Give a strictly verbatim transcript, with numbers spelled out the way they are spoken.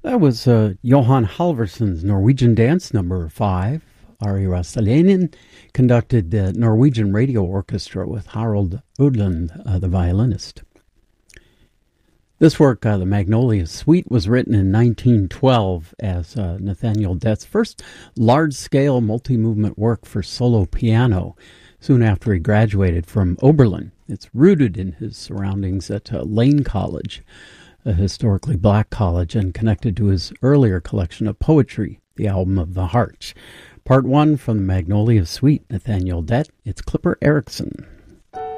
That was uh, Johan Halvorsson's Norwegian Dance Number five. Ari Rastalainen conducted the Norwegian Radio Orchestra with Harald Udland, uh, the violinist. This work, uh, the Magnolia Suite, was written in nineteen twelve as uh, Nathaniel Dett's first large-scale multi-movement work for solo piano, soon after he graduated from Oberlin. It's rooted in his surroundings at uh, Lane College, a historically black college, and connected to his earlier collection of poetry, The Album of the Heart. Part one from the Magnolia Suite, Nathaniel Dett. It's Clipper Erickson.